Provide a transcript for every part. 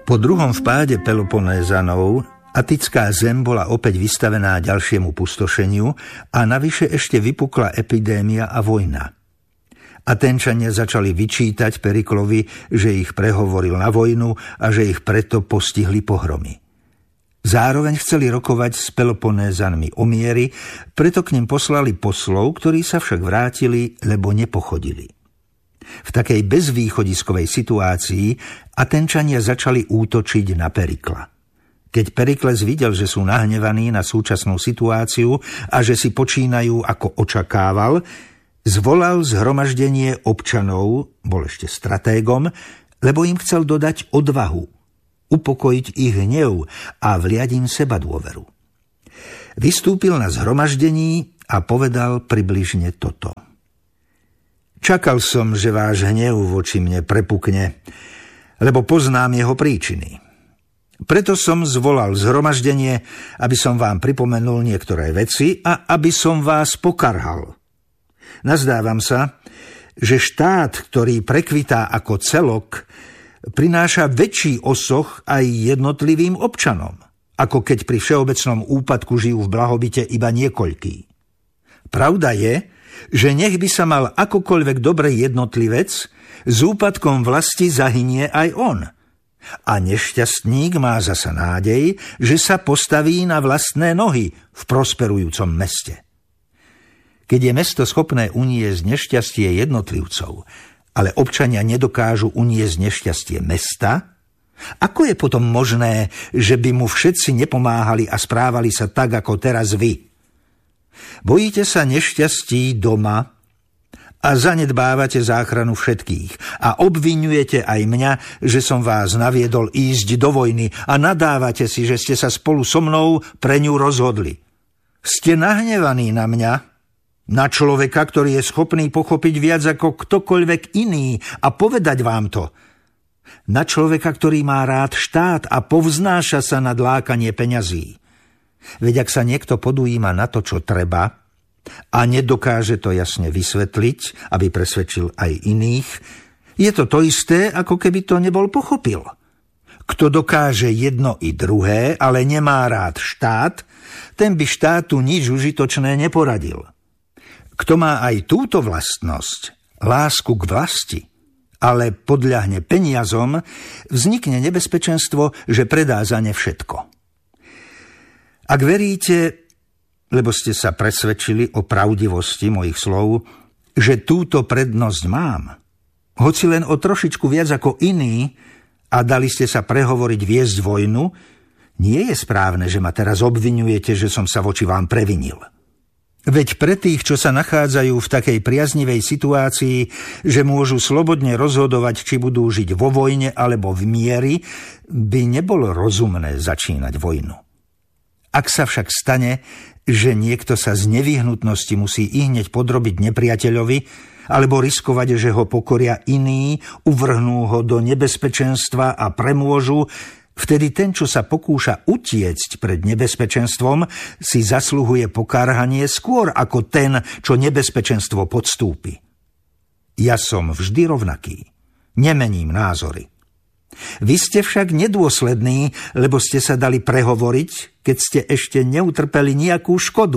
Po druhom vpáde Peloponézanov Attická zem bola opäť vystavená ďalšiemu pustošeniu a navyše ešte vypukla epidémia a vojna. Aténčania začali vyčítať Periklovi, že ich prehovoril na vojnu a že ich preto postihli pohromy. Zároveň chceli rokovať s Peloponézanmi o miery, preto k nim poslali poslov, ktorí sa však vrátili, lebo nepochodili. V takej bezvýchodiskovej situácii Aténčania začali útočiť na Perikla. Keď Perikles videl, že sú nahnevaní na súčasnú situáciu a že si počínajú ako očakával, zvolal zhromaždenie občanov, bol ešte stratégom, lebo im chcel dodať odvahu, upokojiť ich hnev a vliať im sebadôveru. Vystúpil na zhromaždení a povedal približne toto. Čakal som, že váš hnev voči mne prepukne, lebo poznám jeho príčiny. Preto som zvolal zhromaždenie, aby som vám pripomenul niektoré veci a aby som vás pokarhal. Nazdávam sa, že štát, ktorý prekvitá ako celok, prináša väčší osoch aj jednotlivým občanom, ako keď pri všeobecnom úpadku žijú v blahobite iba niekoľkí. Pravda je, že nech by sa mal akokoľvek dobrý jednotlivec, s úpadkom vlasti zahynie aj on. A nešťastník má zasa nádej, že sa postaví na vlastné nohy v prosperujúcom meste. Keď je mesto schopné uniesť nešťastie jednotlivcov, ale občania nedokážu uniesť nešťastie mesta, ako je potom možné, že by mu všetci nepomáhali a správali sa tak, ako teraz vy? Bojíte sa nešťastí doma a zanedbávate záchranu všetkých a obviňujete aj mňa, že som vás naviedol ísť do vojny a nadávate si, že ste sa spolu so mnou pre ňu rozhodli. Ste nahnevaní na mňa, na človeka, ktorý je schopný pochopiť viac ako ktokoľvek iný a povedať vám to. Na človeka, ktorý má rád štát a povznáša sa nad lákanie peňazí. Veď ak sa niekto podujíma na to, čo treba, a nedokáže to jasne vysvetliť, aby presvedčil aj iných, je to to isté, ako keby to nebol pochopil. Kto dokáže jedno i druhé, ale nemá rád štát, ten by štátu nič užitočné neporadil. Kto má aj túto vlastnosť, lásku k vlasti, ale podľahne peniazom, vznikne nebezpečenstvo, že predá za ne všetko. Ak veríte, lebo ste sa presvedčili o pravdivosti mojich slov, že túto prednosť mám, hoci len o trošičku viac ako iní, a dali ste sa prehovoriť viesť vojnu, nie je správne, že ma teraz obviňujete, že som sa voči vám previnil. Veď pre tých, čo sa nachádzajú v takej priaznivej situácii, že môžu slobodne rozhodovať, či budú žiť vo vojne alebo v mieri, by nebolo rozumné začínať vojnu. Ak sa však stane, že niekto sa z nevyhnutnosti musí ihneď podrobiť nepriateľovi, alebo riskovať, že ho pokoria iní, uvrhnú ho do nebezpečenstva a premôžu, vtedy ten, čo sa pokúša utiecť pred nebezpečenstvom, si zasluhuje pokarhanie skôr ako ten, čo nebezpečenstvo podstúpi. Ja som vždy rovnaký, nemením názory. Vy ste však nedôslední, lebo ste sa dali prehovoriť, keď ste ešte neutrpeli nejakú škodu.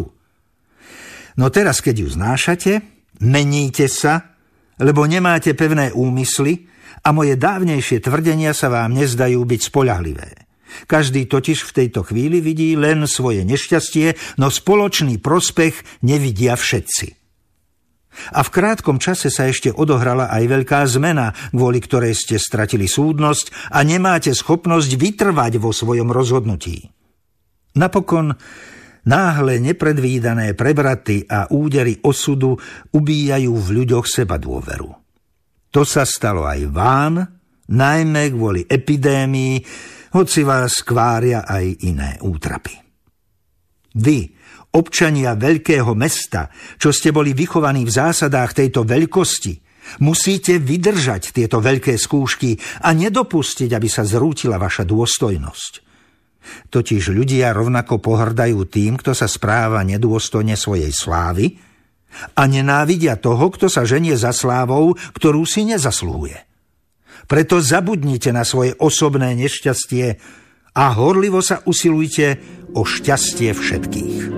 No teraz, keď ju znášate, meníte sa, lebo nemáte pevné úmysly a moje dávnejšie tvrdenia sa vám nezdajú byť spoľahlivé. Každý totiž v tejto chvíli vidí len svoje nešťastie, no spoločný prospech nevidia všetci. A v krátkom čase sa ešte odohrala aj veľká zmena, kvôli ktorej ste stratili súdnosť a nemáte schopnosť vytrvať vo svojom rozhodnutí. Napokon náhle nepredvídané prevraty a údery osudu ubíjajú v ľuďoch sebadôveru. To sa stalo aj vám, najmä kvôli epidémii, hoci vás kvária aj iné útrapy. Vy, občania veľkého mesta, čo ste boli vychovaní v zásadách tejto veľkosti, musíte vydržať tieto veľké skúšky a nedopustiť, aby sa zrútila vaša dôstojnosť. Totiž ľudia rovnako pohrdajú tým, kto sa správa nedôstojne svojej slávy a nenávidia toho, kto sa ženie za slávou, ktorú si nezasluhuje. Preto zabudnite na svoje osobné nešťastie a horlivo sa usilujte o šťastie všetkých.